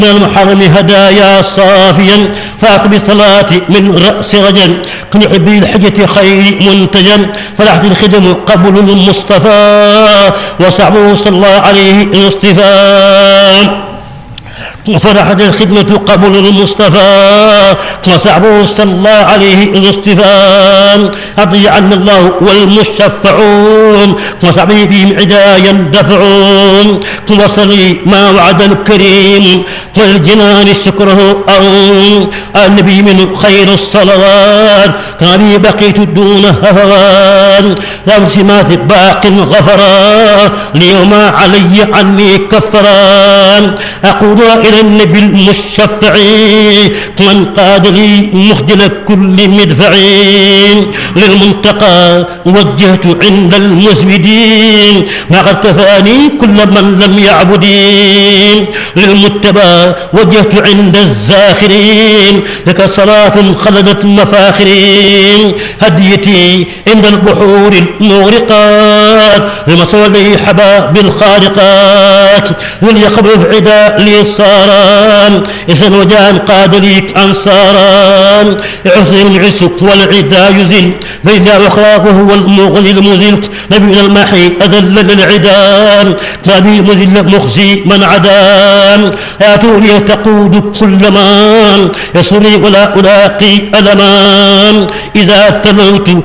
من المحرم هدايا صافيا فاق بالصلاة من رأس رجل قنع بالحجة خير منتجا فلحت الخدم قبل المصطفى وصعبه صلى الله عليه الاصطفاء وفرحت الخدمة قبل المصطفى وصعبه صلى الله عليه الاصطفاء أرضي عنا الله والمشفعون وصعبه بهم عدايا دفعون وصلي ما وعد الكريم والجنان شكره أرون النبي من خير الصلوات كان بقيت دون هفوان ذا سمات باق غفرا اليوم علي عني كفران أقول إلى النبي المشفع من قاد لي مخجل كل مدفعين للمنتقى وجهت عند المسودين ما قد كفاني كل من لم يعبدين للمتبى وجهت عند الزاخرين لك صلاة خلدت مفاخرين هديتي عند البحور المغرقات لمصولي حباب الخارقات وليقبل في عدا لي صاران إذن وجان قاد ليك أنصاران عصر العسك والعدا يزل بين أخلاقه هو المغني المزل نبينا المحي أذل للعدان نبي مذل مخزي من عدان آتوني تقود كل مان يسري ولا ألاقي ألمان إذا تلوت